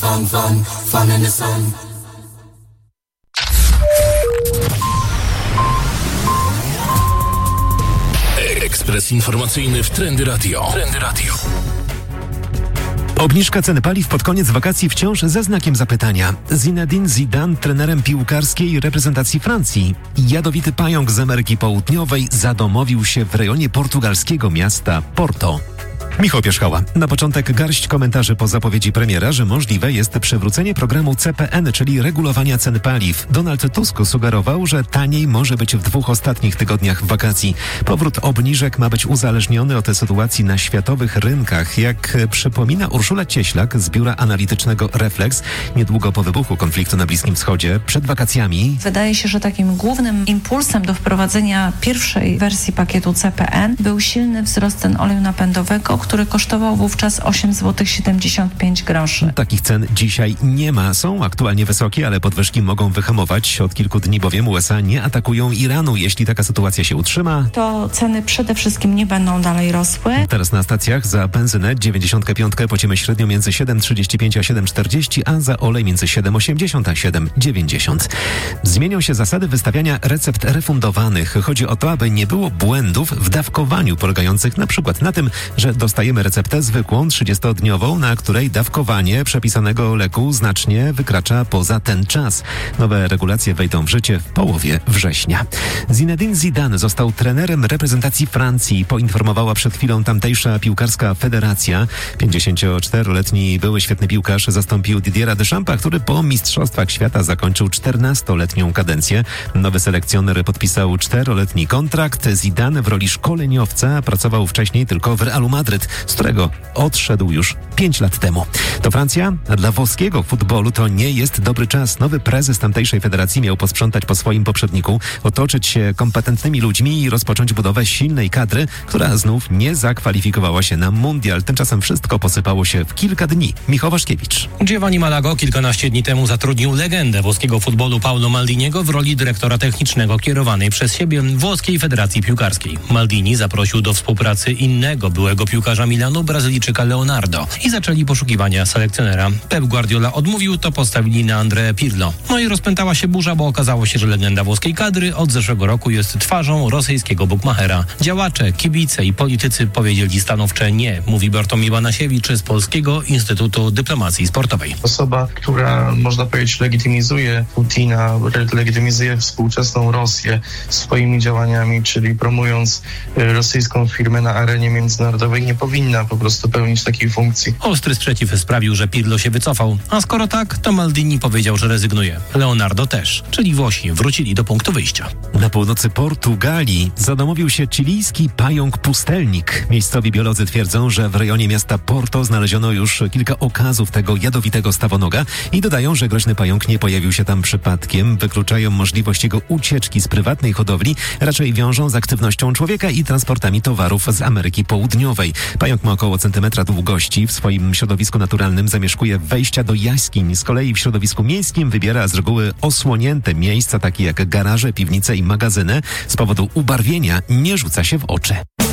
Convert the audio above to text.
fun in the sun. Ekspres informacyjny w Trendy Radio. Obniżka ceny paliw pod koniec wakacji wciąż ze znakiem zapytania. Zinedine Zidane trenerem piłkarskiej reprezentacji Francji. Jadowity pająk z Ameryki Południowej zadomowił się w rejonie portugalskiego miasta Porto. Michał Pierzchała. Na początek garść komentarzy po zapowiedzi premiera, że możliwe jest przywrócenie programu CPN, czyli regulowania cen paliw. Donald Tusk sugerował, że taniej może być w 2 ostatnich tygodniach wakacji. Powrót obniżek ma być uzależniony od sytuacji na światowych rynkach. Jak przypomina Urszula Cieślak z biura analitycznego Reflex, niedługo po wybuchu konfliktu na Bliskim Wschodzie, przed wakacjami. Wydaje się, że takim głównym impulsem do wprowadzenia pierwszej wersji pakietu CPN był silny wzrost cen oleju napędowego, który kosztował wówczas 8,75 zł. Takich cen dzisiaj nie ma. Są aktualnie wysokie, ale podwyżki mogą wyhamować. Od kilku dni bowiem USA nie atakują Iranu. Jeśli taka sytuacja się utrzyma, to ceny przede wszystkim nie będą dalej rosły. Teraz na stacjach za benzynę 95 płacimy średnio między 7,35 a 7,40, a za olej między 7,80 a 7,90. Zmienią się zasady wystawiania recept refundowanych. Chodzi o to, aby nie było błędów w dawkowaniu polegających na przykład na tym, że dostajemy receptę zwykłą, 30-dniową, na której dawkowanie przepisanego leku znacznie wykracza poza ten czas. Nowe regulacje wejdą w życie w połowie września. Zinedine Zidane został trenerem reprezentacji Francji, poinformowała przed chwilą tamtejsza piłkarska federacja. 54-letni były świetny piłkarz zastąpił Didiera Deschampa, który po Mistrzostwach Świata zakończył 14-letnią kadencję. Nowy selekcjoner podpisał 4-letni kontrakt. Zidane w roli szkoleniowca pracował wcześniej tylko w Realu Madryt, z którego odszedł już 5 lat temu. To Francja, a dla włoskiego futbolu to nie jest dobry czas. Nowy prezes tamtejszej federacji miał posprzątać po swoim poprzedniku, otoczyć się kompetentnymi ludźmi i rozpocząć budowę silnej kadry, która znów nie zakwalifikowała się na mundial. Tymczasem wszystko posypało się w kilka dni. Michał Waszkiewicz. Giovanni Malago kilkanaście dni temu zatrudnił legendę włoskiego futbolu Paolo Maldiniego w roli dyrektora technicznego kierowanej przez siebie Włoskiej Federacji Piłkarskiej. Maldini zaprosił do współpracy innego byłego piłkarza Milanu, Brazylijczyka Leonardo, i zaczęli poszukiwania selekcjonera. Pep Guardiola odmówił, to postawili na Andrea Pirlo. No i rozpętała się burza, bo okazało się, że legenda włoskiej kadry od zeszłego roku jest twarzą rosyjskiego bukmachera. Działacze, kibice i politycy powiedzieli stanowcze nie, mówi Bartłomiej Banasiewicz z Polskiego Instytutu Dyplomacji Sportowej. Osoba, która, można powiedzieć, legitymizuje Putina, legitymizuje współczesną Rosję swoimi działaniami, czyli promując rosyjską firmę na arenie międzynarodowej, nie powinna po prostu pełnić takiej funkcji. Ostry sprzeciw sprawił, że Pirlo się wycofał. A skoro tak, to Maldini powiedział, że rezygnuje. Leonardo też, czyli Włosi wrócili do punktu wyjścia. Na północy Portugalii zadomowił się chilijski pająk-pustelnik. Miejscowi biolodzy twierdzą, że w rejonie miasta Porto znaleziono już kilka okazów tego jadowitego stawonoga i dodają, że groźny pająk nie pojawił się tam przypadkiem. Wykluczają możliwość jego ucieczki z prywatnej hodowli, raczej wiążą z aktywnością człowieka i transportami towarów z Ameryki Południowej. Pająk ma około centymetra długości. W swoim środowisku naturalnym zamieszkuje wejścia do jaskiń. Z kolei w środowisku miejskim wybiera z reguły osłonięte miejsca, takie jak garaże, piwnice i magazyny. Z powodu ubarwienia nie rzuca się w oczy.